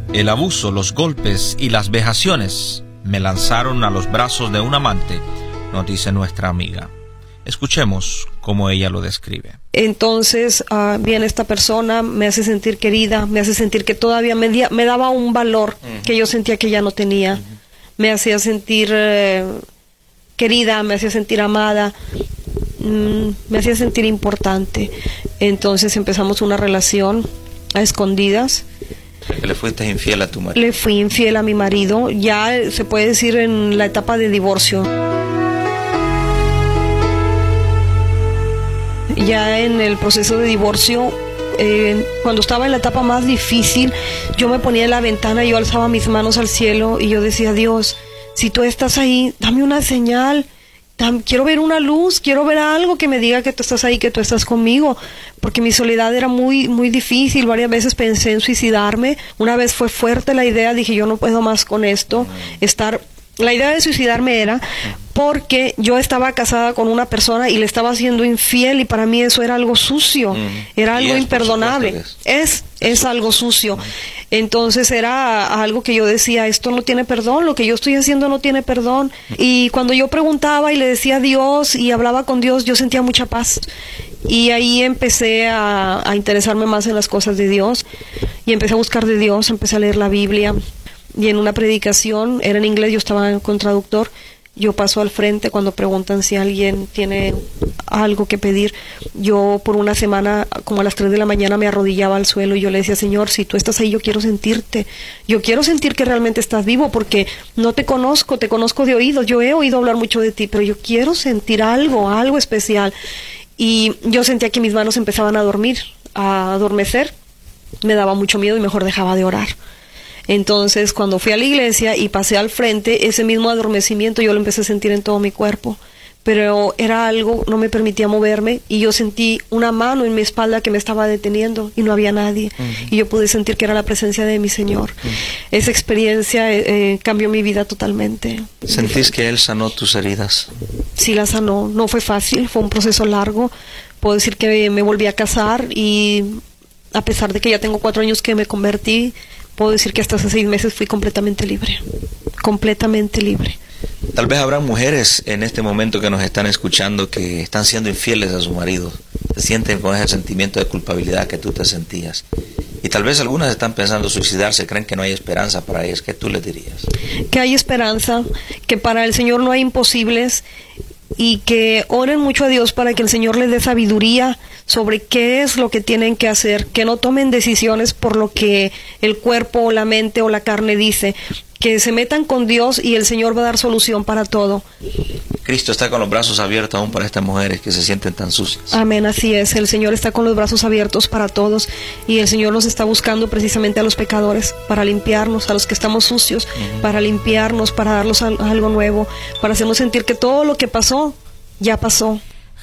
El abuso, los golpes y las vejaciones me lanzaron a los brazos de un amante, nos dice nuestra amiga. Escuchemos cómo ella lo describe. Entonces viene esta persona, me hace sentir querida, me hace sentir que todavía me daba un valor que yo sentía que ya no tenía. Me hacía sentir querida, me hacía sentir amada, me hacía sentir importante. Entonces empezamos una relación a escondidas. ¿Le fuiste infiel a tu marido? Le fui infiel a mi marido, ya se puede decir en la etapa de divorcio. Ya en el proceso de divorcio, cuando estaba en la etapa más difícil, yo me ponía en la ventana, yo alzaba mis manos al cielo y yo decía: Dios, si tú estás ahí, dame una señal. Quiero ver una luz, quiero ver algo que me diga que tú estás ahí, que tú estás conmigo, porque mi soledad era muy, muy difícil. Varias veces pensé en suicidarme. Una vez fue fuerte la idea, dije: yo no puedo más con esto. La idea de suicidarme era porque yo estaba casada con una persona y le estaba siendo infiel, y para mí eso era algo sucio, era algo imperdonable. Es algo sucio. Entonces era algo que yo decía: esto no tiene perdón, lo que yo estoy haciendo no tiene perdón. Y cuando yo preguntaba y le decía a Dios y hablaba con Dios, yo sentía mucha paz. Y ahí empecé a interesarme más en las cosas de Dios, y empecé a buscar de Dios, empecé a leer la Biblia. Y en una predicación, era en inglés, yo estaba con traductor, yo paso al frente cuando preguntan si alguien tiene algo que pedir. Yo por una semana, como a las 3 de la mañana, me arrodillaba al suelo y yo le decía: Señor, si tú estás ahí, yo quiero sentirte. Yo quiero sentir que realmente estás vivo, porque no te conozco de oídos. Yo he oído hablar mucho de ti, pero yo quiero sentir algo especial. Y yo sentía que mis manos empezaban a adormecer. Me daba mucho miedo y mejor dejaba de orar. Entonces, cuando fui a la iglesia y pasé al frente, ese mismo adormecimiento yo lo empecé a sentir en todo mi cuerpo, pero era algo, no me permitía moverme, y yo sentí una mano en mi espalda que me estaba deteniendo y no había nadie. Y yo pude sentir que era la presencia de mi Señor. Esa experiencia cambió mi vida totalmente. ¿Sentís que Él sanó tus heridas? Sí, la sanó. No fue fácil, fue un proceso largo. Puedo decir que me volví a casar, y a pesar de que ya tengo 4 años que me convertí, puedo decir que hasta hace 6 meses fui completamente libre. Completamente libre. Tal vez habrá mujeres en este momento que nos están escuchando que están siendo infieles a su marido. Se sienten con ese sentimiento de culpabilidad que tú te sentías. Y tal vez algunas están pensando suicidarse, creen que no hay esperanza para ellas. ¿Qué tú les dirías? Que hay esperanza, que para el Señor no hay imposibles, y que oren mucho a Dios para que el Señor les dé sabiduría sobre qué es lo que tienen que hacer, que no tomen decisiones por lo que el cuerpo o la mente o la carne dice, que se metan con Dios y el Señor va a dar solución para todo. Cristo está con los brazos abiertos aún para estas mujeres que se sienten tan sucias. Amén, así es. El Señor está con los brazos abiertos para todos, y el Señor nos está buscando precisamente a los pecadores, para limpiarnos, a los que estamos sucios, para limpiarnos, para darnos algo nuevo, para hacernos sentir que todo lo que pasó, ya pasó.